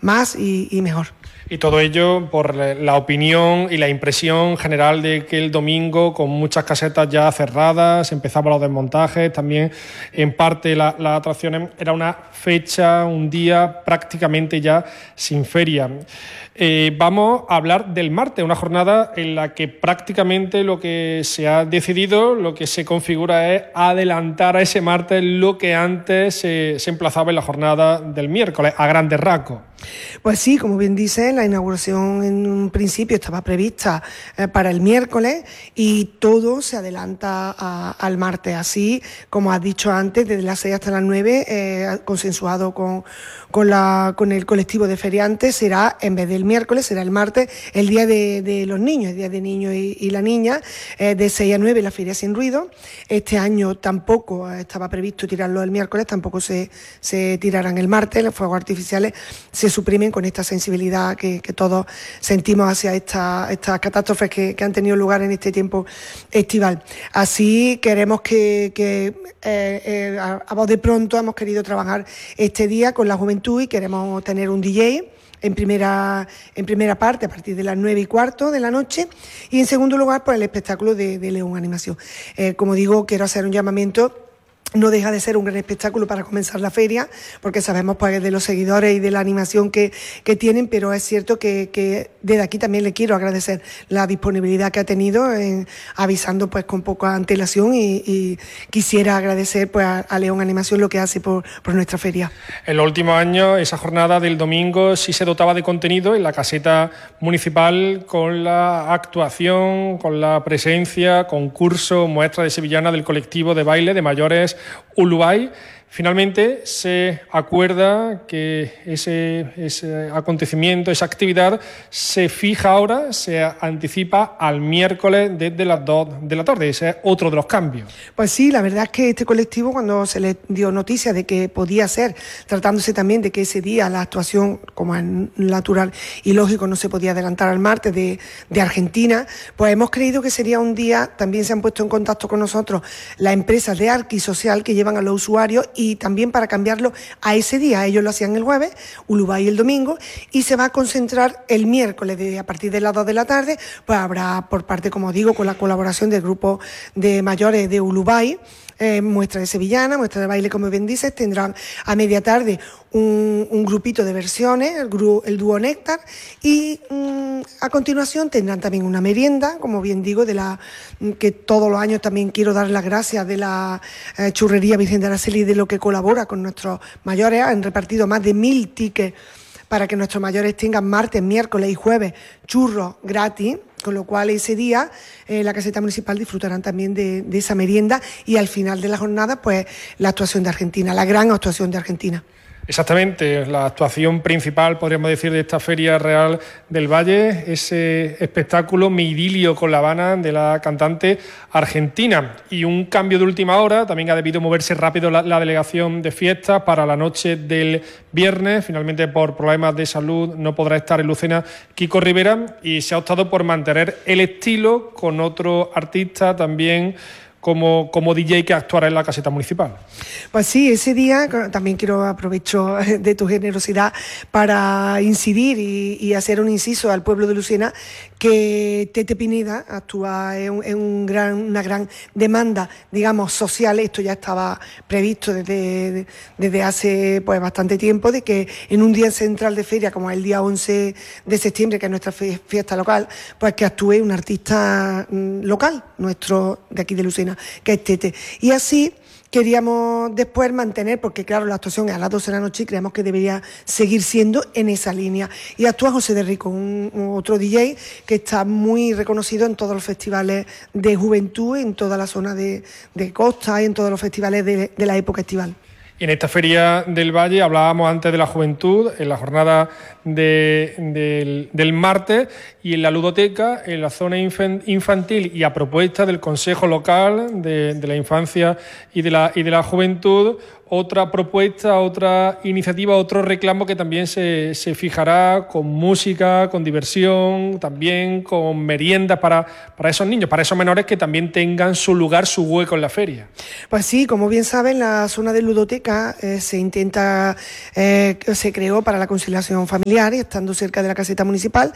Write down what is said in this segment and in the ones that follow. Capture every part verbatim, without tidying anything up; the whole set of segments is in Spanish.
más y, y mejor. Y todo ello por la opinión y la impresión general de que el domingo, con muchas casetas ya cerradas, empezaban los desmontajes, también en parte la, las atracciones, era una fecha, un día prácticamente ya sin feria. Eh, vamos a hablar del martes, una jornada en la que prácticamente lo que se ha decidido, lo que se configura es adelantar a ese martes lo que antes se, se emplazaba en la jornada del miércoles, a grandes rasgos. Pues sí, como bien dice, la inauguración en un principio estaba prevista eh, para el miércoles y todo se adelanta a, al martes. Así, como has dicho antes, desde las seis hasta las nueve, eh, consensuado con, con, la, con el colectivo de feriantes, será, en vez del miércoles, será el martes, el día de, de los niños, el día de niños y, y la niña, eh, de seis a nueve la feria sin ruido. Este año tampoco estaba previsto tirarlo el miércoles, tampoco se, se tirarán el martes, los fuegos artificiales se suprimen con esta sensibilidad que, que todos sentimos hacia esta, estas catástrofes que, que han tenido lugar en este tiempo estival. Así queremos que, que eh, eh, a, a voz de pronto hemos querido trabajar este día con la juventud y queremos tener un D J en primera, en primera parte a partir de las nueve y cuarto de la noche y en segundo lugar por el espectáculo de, de León Animación. Eh, como digo, quiero hacer un llamamiento. No deja de ser un gran espectáculo para comenzar la feria, porque sabemos pues de los seguidores y de la animación que, que tienen, pero es cierto que, que desde aquí también le quiero agradecer la disponibilidad que ha tenido, en, avisando pues con poca antelación y, y quisiera agradecer pues a, a León Animación lo que hace por, por nuestra feria. En los últimos años, esa jornada del domingo sí se dotaba de contenido en la caseta municipal con la actuación, con la presencia, concurso, muestra de sevillana del colectivo de baile de mayores Ulubay. Finalmente se acuerda que ese, ese acontecimiento, esa actividad se fija ahora, se anticipa al miércoles desde las dos de la tarde. Ese es otro de los cambios. Pues sí, la verdad es que este colectivo, cuando se le dio noticia de que podía ser, tratándose también de que ese día la actuación, como es natural y lógico, no se podía adelantar al martes de, de Argentina, pues hemos creído que sería un día, también se han puesto en contacto con nosotros las empresas de Arquisocial que llevan a los usuarios y y también para cambiarlo a ese día. Ellos lo hacían el jueves, Ulubay el domingo, y se va a concentrar el miércoles de, a partir de las dos de la tarde, pues habrá por parte, como digo, con la colaboración del grupo de mayores de Ulubay, eh, muestra de sevillana, muestra de baile, como bien dices, tendrán a media tarde un, un grupito de versiones, el, gru, el dúo Néctar, y mm, a continuación tendrán también una merienda, como bien digo, de la que todos los años también quiero dar las gracias de la eh, churrería Virgen de Araceli, de lo que colabora con nuestros mayores. Han repartido más de mil tickets para que nuestros mayores tengan martes, miércoles y jueves churros gratis, con lo cual ese día eh, la caseta municipal disfrutarán también de, de esa merienda y al final de la jornada pues la actuación de Argentina, la gran actuación de Argentina. Exactamente, la actuación principal, podríamos decir, de esta Feria Real del Valle, ese espectáculo Mi idilio con La Habana de la cantante argentina. Y un cambio de última hora, también ha debido moverse rápido la, la delegación de fiestas para la noche del viernes. Finalmente, por problemas de salud, no podrá estar en Lucena Kiko Rivera y se ha optado por mantener el estilo con otro artista también Como, como D J que actuará en la caseta municipal. Pues sí, ese día también quiero aprovecho de tu generosidad para incidir y, y hacer un inciso al pueblo de Lucena que Tete Pineda actúa en, en un gran, una gran demanda, digamos, social. Esto ya estaba previsto desde, desde hace pues bastante tiempo, de que en un día central de feria, como el día once de septiembre, que es nuestra fiesta local, pues que actúe un artista local, nuestro de aquí de Lucena, que es Tete. Y así queríamos después mantener, porque claro, la actuación es a las doce de la noche y creemos que debería seguir siendo en esa línea. Y actúa José de Rico, un, un otro D J que está muy reconocido en todos los festivales de juventud, en toda la zona de, de costa y en todos los festivales de, de la época estival. Y en esta Feria del Valle hablábamos antes de la juventud, en la jornada de, del, del martes, y en la ludoteca, en la zona infantil y a propuesta del Consejo Local de, de la Infancia y de la, y de la Juventud, otra propuesta, otra iniciativa, otro reclamo que también se, se fijará con música, con diversión, también con meriendas para, para esos niños, para esos menores que también tengan su lugar, su hueco en la feria. Pues sí, como bien saben, la zona de ludoteca eh, se intenta, eh, se creó para la conciliación familiar, estando cerca de la caseta municipal,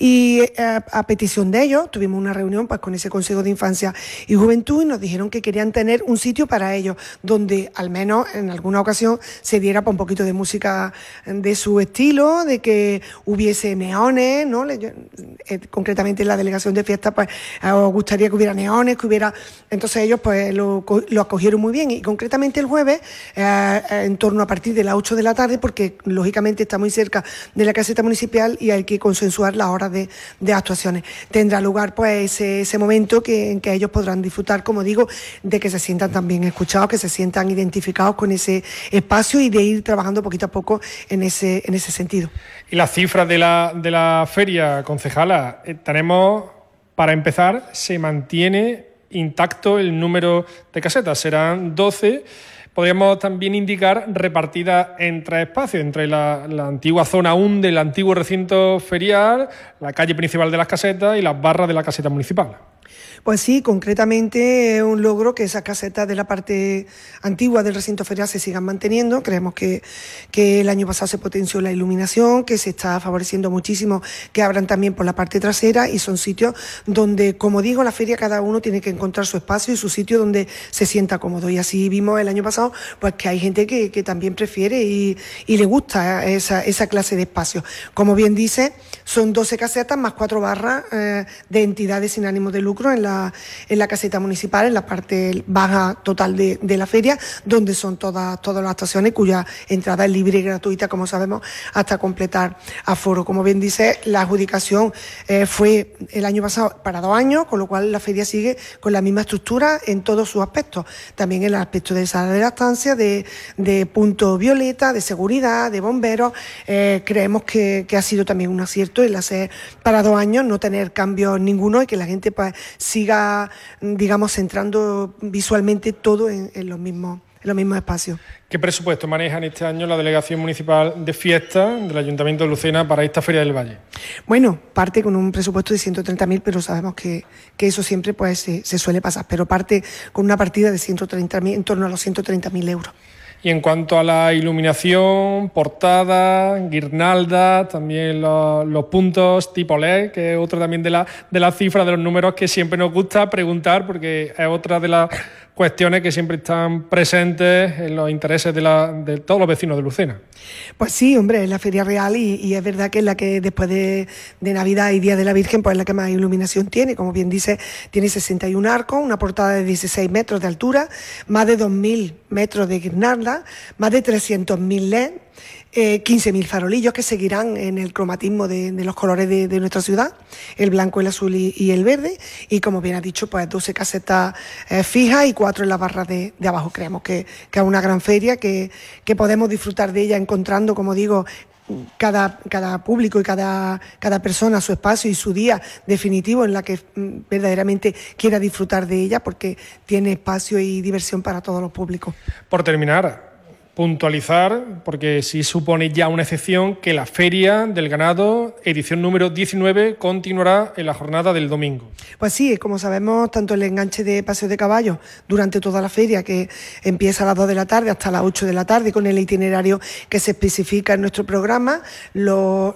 y eh, a petición de ellos tuvimos una reunión pues con ese Consejo de Infancia y Juventud y nos dijeron que querían tener un sitio para ellos, donde al menos en alguna ocasión se diera pues, un poquito de música de su estilo, de que hubiese neones, ¿no? Le, eh, concretamente en la delegación de fiestas pues eh, os gustaría que hubiera neones, que hubiera... Entonces ellos pues lo, lo acogieron muy bien y concretamente el jueves eh, en torno a partir de las ocho de la tarde, porque lógicamente está muy cerca de la caseta municipal y hay que consensuar las horas de, de actuaciones. Tendrá lugar pues ese, ese momento que, en que ellos podrán disfrutar, como digo, de que se sientan también escuchados, que se sientan identificados con ese espacio y de ir trabajando poquito a poco en ese, en ese sentido. Y las cifras de la, de la feria, concejala, eh, tenemos, para empezar, se mantiene intacto el número de casetas, serán doce. Podríamos también indicar repartidas en tres espacios, entre la, la antigua zona uno del antiguo recinto ferial, la calle principal de las casetas y las barras de la caseta municipal. Pues sí, concretamente es un logro que esas casetas de la parte antigua del recinto ferial se sigan manteniendo. Creemos que, que el año pasado se potenció la iluminación, que se está favoreciendo muchísimo que abran también por la parte trasera y son sitios donde, como digo, la feria cada uno tiene que encontrar su espacio y su sitio donde se sienta cómodo. Y así vimos el año pasado pues que hay gente que, que también prefiere y, y le gusta esa, esa clase de espacio. Como bien dice, son doce casetas más cuatro barras eh, de entidades sin ánimo de lucro en la en la caseta municipal, en la parte baja total de, de la feria, donde son todas, todas las actuaciones cuya entrada es libre y gratuita, como sabemos, hasta completar aforo. Como bien dice, la adjudicación eh, fue el año pasado para dos años, con lo cual la feria sigue con la misma estructura en todos sus aspectos. También en el aspecto de sala de la estancia, de, de punto violeta, de seguridad, de bomberos. Eh, creemos que, que ha sido también un acierto el hacer para dos años, no tener cambios ninguno y que la gente pues siga, digamos, centrando visualmente todo en, en los mismos en los mismos espacios. ¿Qué presupuesto manejan este año la Delegación Municipal de Fiestas del Ayuntamiento de Lucena para esta Feria del Valle? Bueno, parte con un presupuesto de ciento treinta mil, pero sabemos que, que eso siempre pues se, se suele pasar, pero parte con una partida de ciento treinta mil, en torno a los ciento treinta mil euros. Y en cuanto a la iluminación, portadas, guirnaldas, también los, los puntos tipo L E D, que es otra también de, la, de las cifras, de los números que siempre nos gusta preguntar, porque es otra de las cuestiones que siempre están presentes en los intereses de, la, de todos los vecinos de Lucena. Pues sí, hombre, es la Feria Real y, y es verdad que es la que después de, de Navidad y Día de la Virgen, pues es la que más iluminación tiene. Como bien dice, tiene sesenta y un arcos, una portada de dieciséis metros de altura, más de dos mil metros de guirnalda, más de trescientos mil L E D, eh, quince mil farolillos que seguirán en el cromatismo de, de los colores de, de nuestra ciudad, el blanco, el azul y, y el verde, y como bien ha dicho, pues doce casetas eh, fijas y cuatro en la barra de, de abajo. Creemos que, que es una gran feria, que, que podemos disfrutar de ella encontrando, como digo, Cada, cada público y cada, cada persona su espacio y su día definitivo en la que verdaderamente quiera disfrutar de ella, porque tiene espacio y diversión para todos los públicos. Por terminar, puntualizar, porque sí supone ya una excepción, que la Feria del Ganado, edición número diecinueve, continuará en la jornada del domingo. Pues sí, como sabemos, tanto el enganche de paseo de caballos durante toda la feria, que empieza a las dos de la tarde hasta las ocho de la tarde, con el itinerario que se especifica en nuestro programa, lo,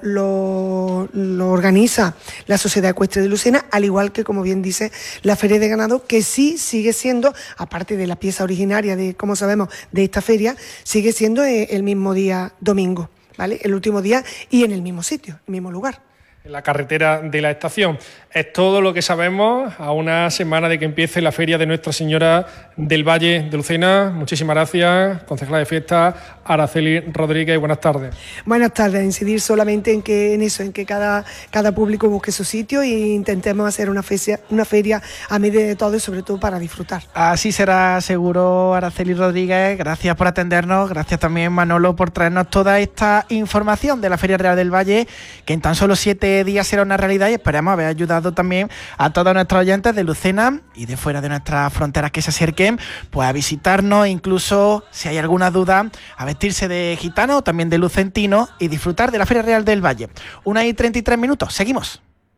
lo, lo organiza la Sociedad Ecuestre de Lucena, al igual que, como bien dice, la Feria de Ganado, que sí sigue siendo, aparte de la pieza originaria de, como sabemos, de esta feria, sigue siendo el mismo día domingo, ¿vale? El último día y en el mismo sitio, el mismo lugar. En la carretera de la estación. Es todo lo que sabemos a una semana de que empiece la Feria de Nuestra Señora del Valle de Lucena. Muchísimas gracias, concejala de fiestas, Araceli Rodríguez. Buenas tardes. Buenas tardes. Incidir solamente en que en eso, en que cada, cada público busque su sitio e intentemos hacer una feria, una feria a medida de todo y sobre todo para disfrutar. Así será, seguro, Araceli Rodríguez. Gracias por atendernos. Gracias también, Manolo, por traernos toda esta información de la Feria Real del Valle, que en tan solo siete quince días será una realidad y esperemos haber ayudado también a todos nuestros oyentes de Lucena y de fuera de nuestras fronteras que se acerquen pues a visitarnos, incluso si hay alguna duda, a vestirse de gitano o también de lucentino y disfrutar de la Feria Real del Valle. Una y treinta y tres minutos, seguimos.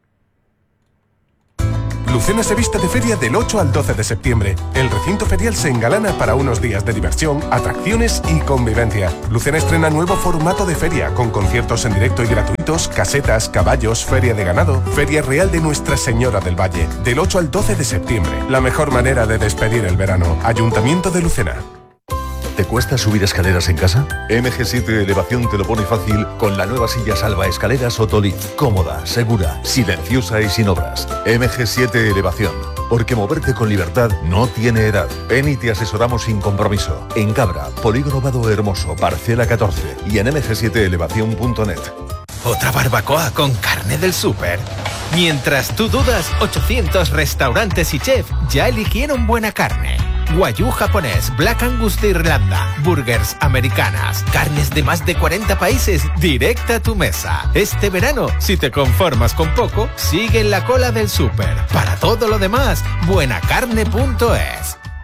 Lucena se viste de feria del ocho al doce de septiembre. El recinto ferial se engalana para unos días de diversión, atracciones y convivencia. Lucena estrena nuevo formato de feria, con conciertos en directo y gratuitos, casetas, caballos, feria de ganado, Feria Real de Nuestra Señora del Valle, del ocho al doce de septiembre. La mejor manera de despedir el verano. Ayuntamiento de Lucena. ¿Te cuesta subir escaleras en casa? M G siete Elevación te lo pone fácil con la nueva silla salva escaleras Otolift. Cómoda, segura, silenciosa y sin obras. M G siete Elevación. Porque moverte con libertad no tiene edad. Ven y te asesoramos sin compromiso. En Cabra, Polígono Vado Hermoso, Parcela catorce y en eme ge siete elevación punto net. ¿Otra barbacoa con carne del súper? Mientras tú dudas, ochocientos restaurantes y chefs ya eligieron buena carne. Wagyu japonés, Black Angus de Irlanda, burgers americanas, carnes de más de cuarenta países, directa a tu mesa. Este verano, si te conformas con poco, sigue en la cola del súper. Para todo lo demás, buenacarne punto es.